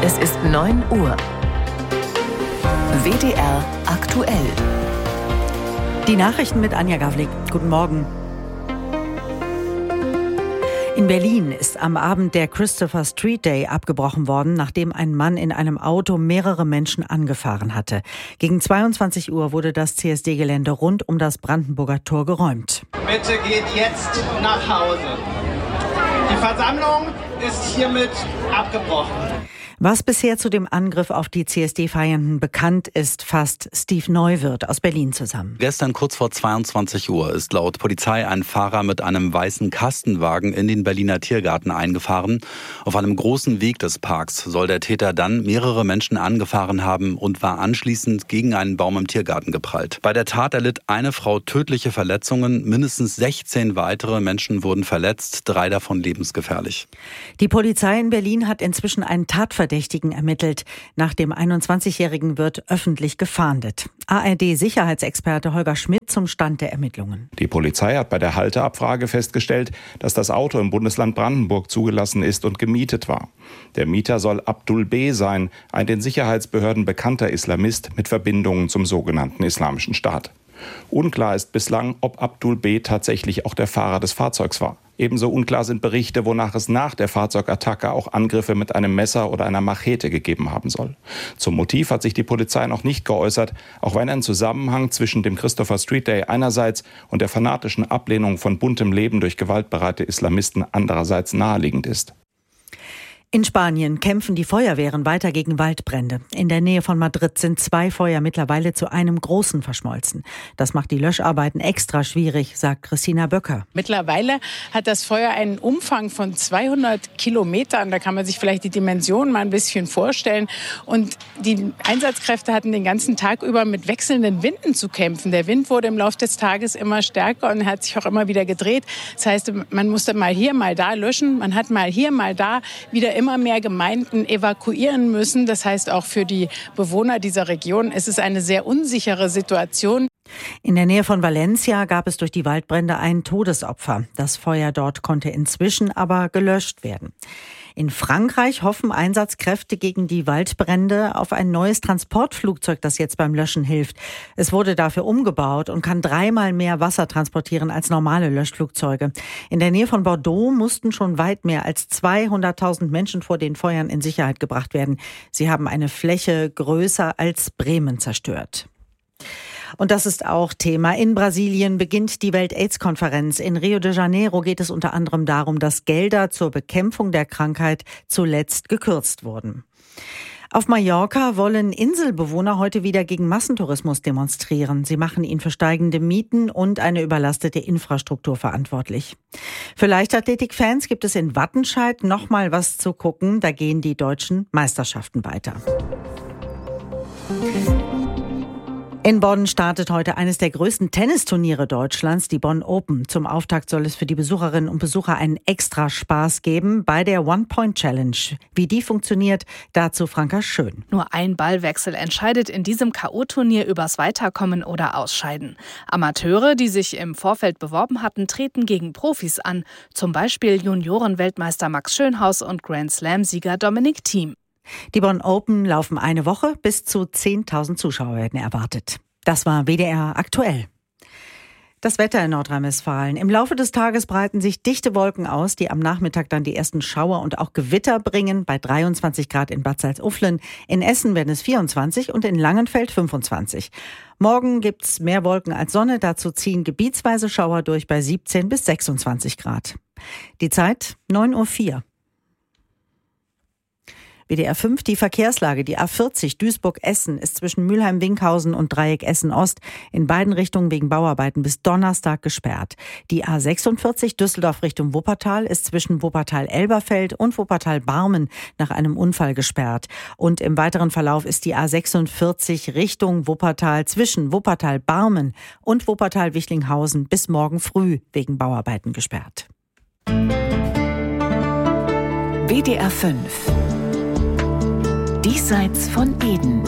Es ist 9 Uhr. WDR aktuell. Die Nachrichten mit Anja Gawlik. Guten Morgen. In Berlin ist am Abend der Christopher Street Day abgebrochen worden, nachdem ein Mann in einem Auto mehrere Menschen angefahren hatte. Gegen 22 Uhr wurde das CSD-Gelände rund um das Brandenburger Tor geräumt. Bitte geht jetzt nach Hause. Die Versammlung ist hiermit abgebrochen. Was bisher zu dem Angriff auf die CSD-Feiernden bekannt ist, fasst Steve Neuwirth aus Berlin zusammen. Gestern kurz vor 22 Uhr ist laut Polizei ein Fahrer mit einem weißen Kastenwagen in den Berliner Tiergarten eingefahren. Auf einem großen Weg des Parks soll der Täter dann mehrere Menschen angefahren haben und war anschließend gegen einen Baum im Tiergarten geprallt. Bei der Tat erlitt eine Frau tödliche Verletzungen, mindestens 16 weitere Menschen wurden verletzt, 3 davon lebensgefährlich. Die Polizei in Berlin hat inzwischen einen Tatverdächtigen ermittelt. Nach dem 21-Jährigen wird öffentlich gefahndet. ARD-Sicherheitsexperte Holger Schmidt zum Stand der Ermittlungen. Die Polizei hat bei der Halteabfrage festgestellt, dass das Auto im Bundesland Brandenburg zugelassen ist und gemietet war. Der Mieter soll Abdul B. sein, ein den Sicherheitsbehörden bekannter Islamist mit Verbindungen zum sogenannten Islamischen Staat. Unklar ist bislang, ob Abdul B. tatsächlich auch der Fahrer des Fahrzeugs war. Ebenso unklar sind Berichte, wonach es nach der Fahrzeugattacke auch Angriffe mit einem Messer oder einer Machete gegeben haben soll. Zum Motiv hat sich die Polizei noch nicht geäußert, auch wenn ein Zusammenhang zwischen dem Christopher Street Day einerseits und der fanatischen Ablehnung von buntem Leben durch gewaltbereite Islamisten andererseits naheliegend ist. In Spanien kämpfen die Feuerwehren weiter gegen Waldbrände. In der Nähe von Madrid sind 2 Feuer mittlerweile zu einem großen verschmolzen. Das macht die Löscharbeiten extra schwierig, sagt Christina Böcker. Mittlerweile hat das Feuer einen Umfang von 200 Kilometern. Da kann man sich vielleicht die Dimension mal ein bisschen vorstellen. Und die Einsatzkräfte hatten den ganzen Tag über mit wechselnden Winden zu kämpfen. Der Wind wurde im Laufe des Tages immer stärker und hat sich auch immer wieder gedreht. Das heißt, man musste mal hier, mal da löschen. Man hat mal hier, mal da wieder immer mehr Gemeinden evakuieren müssen. Das heißt, auch für die Bewohner dieser Region ist es eine sehr unsichere Situation. In der Nähe von Valencia gab es durch die Waldbrände ein Todesopfer. Das Feuer dort konnte inzwischen aber gelöscht werden. In Frankreich hoffen Einsatzkräfte gegen die Waldbrände auf ein neues Transportflugzeug, das jetzt beim Löschen hilft. Es wurde dafür umgebaut und kann 3-mal mehr Wasser transportieren als normale Löschflugzeuge. In der Nähe von Bordeaux mussten schon weit mehr als 200.000 Menschen vor den Feuern in Sicherheit gebracht werden. Sie haben eine Fläche größer als Bremen zerstört. Und das ist auch Thema. In Brasilien beginnt die Welt-AIDS-Konferenz. In Rio de Janeiro geht es unter anderem darum, dass Gelder zur Bekämpfung der Krankheit zuletzt gekürzt wurden. Auf Mallorca wollen Inselbewohner heute wieder gegen Massentourismus demonstrieren. Sie machen ihn für steigende Mieten und eine überlastete Infrastruktur verantwortlich. Für Leichtathletik-Fans gibt es in Wattenscheid noch mal was zu gucken. Da gehen die deutschen Meisterschaften weiter. In Bonn startet heute eines der größten Tennisturniere Deutschlands, die Bonn Open. Zum Auftakt soll es für die Besucherinnen und Besucher einen extra Spaß geben bei der One-Point-Challenge. Wie die funktioniert, dazu Franka Schön. Nur ein Ballwechsel entscheidet in diesem K.O.-Turnier übers Weiterkommen oder Ausscheiden. Amateure, die sich im Vorfeld beworben hatten, treten gegen Profis an. Zum Beispiel Junioren-Weltmeister Max Schönhaus und Grand-Slam-Sieger Dominic Thiem. Die Bonn Open laufen eine Woche, bis zu 10.000 Zuschauer werden erwartet. Das war WDR aktuell. Das Wetter in Nordrhein-Westfalen. Im Laufe des Tages breiten sich dichte Wolken aus, die am Nachmittag dann die ersten Schauer und auch Gewitter bringen. Bei 23 Grad in Bad Salzuflen. In Essen werden es 24 und in Langenfeld 25. Morgen gibt's mehr Wolken als Sonne. Dazu ziehen gebietsweise Schauer durch bei 17 bis 26 Grad. Die Zeit 9:04 Uhr. WDR 5, die Verkehrslage. Die A40 Duisburg-Essen ist zwischen Mülheim-Winkhausen und Dreieck Essen-Ost in beiden Richtungen wegen Bauarbeiten bis Donnerstag gesperrt. Die A46 Düsseldorf Richtung Wuppertal ist zwischen Wuppertal-Elberfeld und Wuppertal-Barmen nach einem Unfall gesperrt. Und im weiteren Verlauf ist die A46 Richtung Wuppertal zwischen Wuppertal-Barmen und Wuppertal-Wichlinghausen bis morgen früh wegen Bauarbeiten gesperrt. WDR 5 Diesseits von Eden.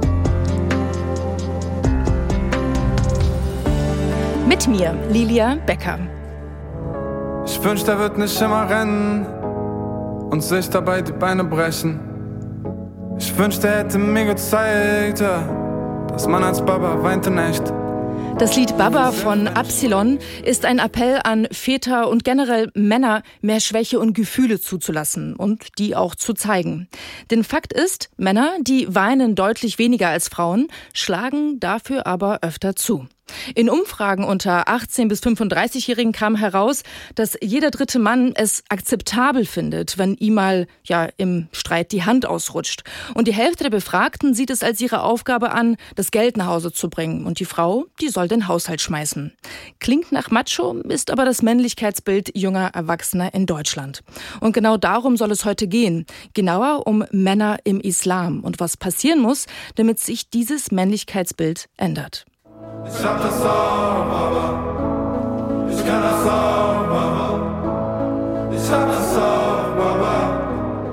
Mit mir, Lilia Becker. Ich wünsch, der wird nicht immer rennen und sich dabei die Beine brechen. Ich wünschte, er hätte mir gezeigt, dass man als Baba weinte nicht. Das Lied Baba von Absilon ist ein Appell an Väter und generell Männer, mehr Schwäche und Gefühle zuzulassen und die auch zu zeigen. Denn Fakt ist, Männer, die weinen deutlich weniger als Frauen, schlagen dafür aber öfter zu. In Umfragen unter 18- bis 35-Jährigen kam heraus, dass jeder dritte Mann es akzeptabel findet, wenn ihm mal im Streit die Hand ausrutscht. Und die Hälfte der Befragten sieht es als ihre Aufgabe an, das Geld nach Hause zu bringen. Und die Frau, die soll den Haushalt schmeißen. Klingt nach Macho, ist aber das Männlichkeitsbild junger Erwachsener in Deutschland. Und genau darum soll es heute gehen. Genauer um Männer im Islam und was passieren muss, damit sich dieses Männlichkeitsbild ändert. Ich hab das auch, Baba. Ich kann das auch, Baba. Ich hab das auch, Baba.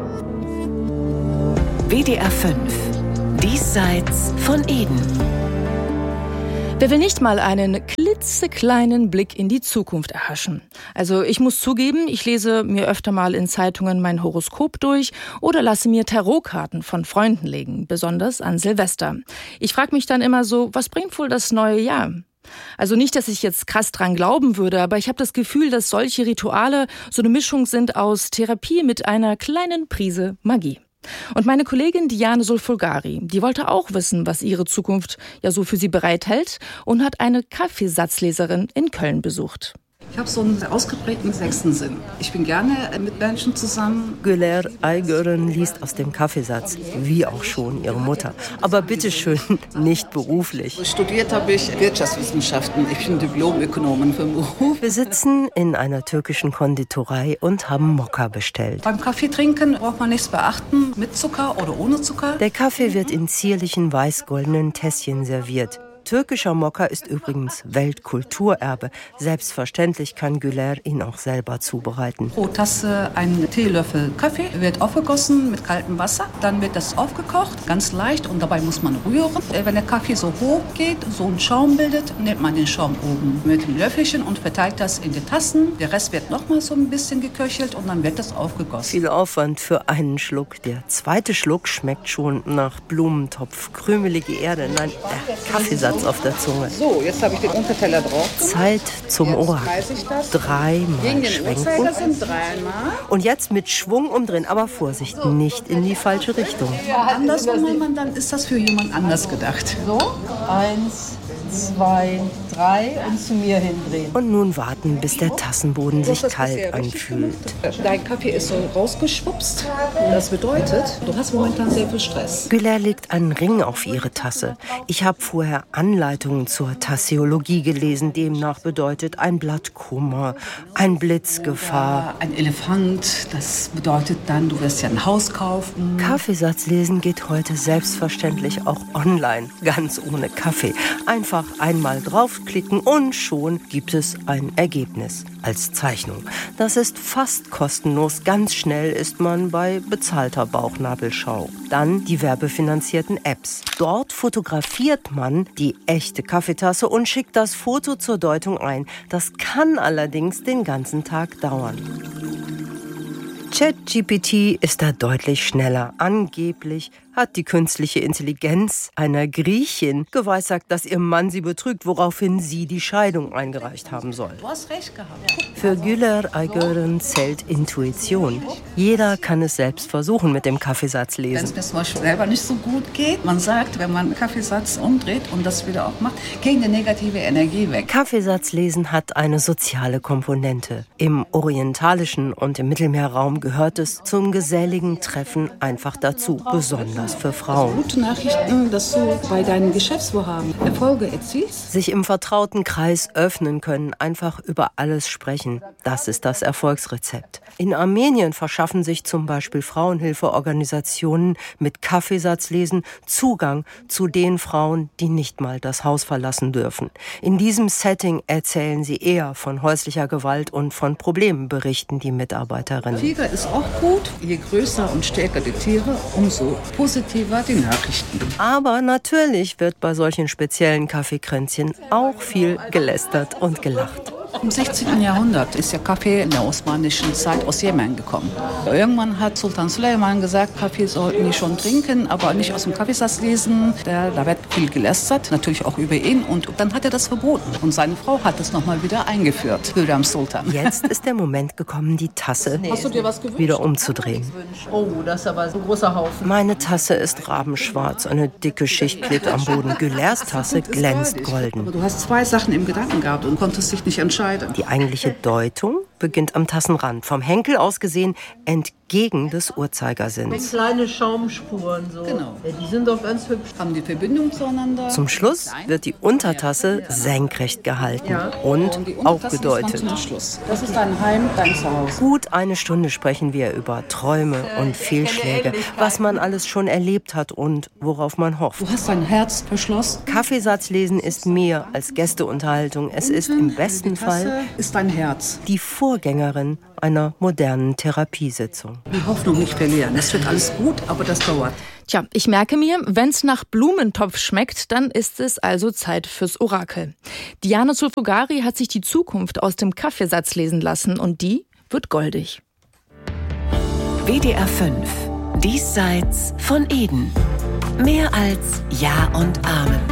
WDR 5. Diesseits von Eden. Wer will nicht mal einen klitzekleinen Blick in die Zukunft erhaschen? Also ich muss zugeben, ich lese mir öfter mal in Zeitungen mein Horoskop durch oder lasse mir Tarotkarten von Freunden legen, besonders an Silvester. Ich frage mich dann immer so, was bringt wohl das neue Jahr? Also nicht, dass ich jetzt krass dran glauben würde, aber ich habe das Gefühl, dass solche Rituale so eine Mischung sind aus Therapie mit einer kleinen Prise Magie. Und meine Kollegin Diane Solfulgari, die wollte auch wissen, was ihre Zukunft so für sie bereithält und hat eine Kaffeesatzleserin in Köln besucht. Ich habe so einen ausgeprägten sechsten Sinn. Ich bin gerne mit Menschen zusammen. Güler Aygören liest aus dem Kaffeesatz, wie auch schon ihre Mutter. Aber bitteschön, nicht beruflich. Studiert habe ich Wirtschaftswissenschaften. Ich bin Diplomökonomin für den Beruf. Wir sitzen in einer türkischen Konditorei und haben Mokka bestellt. Beim Kaffeetrinken braucht man nichts beachten, mit Zucker oder ohne Zucker. Der Kaffee wird in zierlichen weiß-goldenen Tässchen serviert. Türkischer Mokka ist übrigens Weltkulturerbe. Selbstverständlich kann Güler ihn auch selber zubereiten. Pro Tasse ein Teelöffel Kaffee wird aufgegossen mit kaltem Wasser. Dann wird das aufgekocht, ganz leicht, und dabei muss man rühren. Wenn der Kaffee so hoch geht, so einen Schaum bildet, nimmt man den Schaum oben mit dem Löffelchen und verteilt das in die Tassen. Der Rest wird noch mal so ein bisschen geköchelt und dann wird das aufgegossen. Viel Aufwand für einen Schluck. Der zweite Schluck schmeckt schon nach Blumentopf, krümelige Erde. Nein, Kaffeesatz auf der Zunge. So, jetzt habe ich den Unterteller drauf. Zeit zum Ohr. Dreimal schwenken. Und jetzt mit Schwung umdrehen. Aber Vorsicht, nicht in die falsche Richtung. Andersrum, dann ist das für jemand anders gedacht. So, 1, 2, 3 und zu mir hindrehen. Und nun warten, bis der Tassenboden sich kalt anfühlt. Dein Kaffee ist so rausgeschwupst. Das bedeutet, du hast momentan sehr viel Stress. Güler legt einen Ring auf ihre Tasse. Ich habe vorher Anleitungen zur Tasseologie gelesen. Demnach bedeutet ein Blatt Kummer, ein Blitz Gefahr. Ein Elefant, das bedeutet dann, du wirst ja ein Haus kaufen. Kaffeesatz lesen geht heute selbstverständlich auch online, ganz ohne Kaffee. Einfach einmal draufklicken und schon gibt es ein Ergebnis als Zeichnung. Das ist fast kostenlos. Ganz schnell ist man bei bezahlter Bauchnabelschau. Dann die werbefinanzierten Apps. Dort fotografiert man die echte Kaffeetasse und schickt das Foto zur Deutung ein. Das kann allerdings den ganzen Tag dauern. ChatGPT ist da deutlich schneller. Angeblich hat die künstliche Intelligenz einer Griechin geweissagt, dass ihr Mann sie betrügt, woraufhin sie die Scheidung eingereicht haben soll. Du hast recht gehabt. Für Güler Aygören zählt Intuition. Jeder kann es selbst versuchen mit dem Kaffeesatz lesen. Wenn es mir zum Beispiel selber nicht so gut geht, man sagt, wenn man einen Kaffeesatz umdreht und das wieder aufmacht, geht die negative Energie weg. Kaffeesatz lesen hat eine soziale Komponente. Im orientalischen und im Mittelmeerraum gehört es zum geselligen Treffen einfach dazu, besonders für Frauen. Gute Nachrichten, dass du bei deinen Geschäftsvorhaben Erfolge erzielst. Sich im vertrauten Kreis öffnen können, einfach über alles sprechen. Das ist das Erfolgsrezept. In Armenien verschaffen sich zum Beispiel Frauenhilfeorganisationen mit Kaffeesatzlesen Zugang zu den Frauen, die nicht mal das Haus verlassen dürfen. In diesem Setting erzählen sie eher von häuslicher Gewalt und von Problemen, berichten die Mitarbeiterinnen. Tiger ist auch gut. Je größer und stärker die Tiere, umso positiver die Nachrichten. Aber natürlich wird bei solchen speziellen Kaffeekränzchen auch viel gelästert und gelacht. Im 16. Jahrhundert ist der Kaffee in der osmanischen Zeit aus Jemen gekommen. Irgendwann hat Sultan Süleyman gesagt, Kaffee sollten die schon trinken, aber nicht aus dem Kaffeesatz lesen. Da wird viel gelästert, natürlich auch über ihn. Und dann hat er das verboten. Und seine Frau hat es nochmal wieder eingeführt, Hürrem Sultan. Jetzt ist der Moment gekommen, die Tasse wieder umzudrehen. Oh, das ist aber so ein großer Haufen. Meine Tasse ist rabenschwarz, eine dicke Schicht klebt am Boden. Gülers Tasse glänzt golden. Aber du hast 2 Sachen im Gedanken gehabt und konntest dich nicht entscheiden. Die eigentliche Deutung beginnt am Tassenrand, vom Henkel aus gesehen entgegen des Uhrzeigersinns. Kleine Schaumspuren so. Genau. Ja, die sind doch ganz hübsch. Haben die Verbindung zueinander. Zum Schluss wird die Untertasse senkrecht gehalten und aufgedeutet. Das ist dein Heim, dein Zuhause. Gut eine Stunde sprechen wir über Träume und Fehlschläge, was man alles schon erlebt hat und worauf man hofft. Du hast dein Herz verschlossen. Kaffeesatzlesen ist mehr als Gästeunterhaltung. Es ist im besten Fall ist dein Herz. Die Vorgängerin einer modernen Therapiesitzung. Die Hoffnung nicht verlieren. Es wird alles gut, aber das dauert. Tja, ich merke mir, wenn's nach Blumentopf schmeckt, dann ist es also Zeit fürs Orakel. Diana Zulfugari hat sich die Zukunft aus dem Kaffeesatz lesen lassen und die wird goldig. WDR 5. Diesseits von Eden. Mehr als Ja und Amen.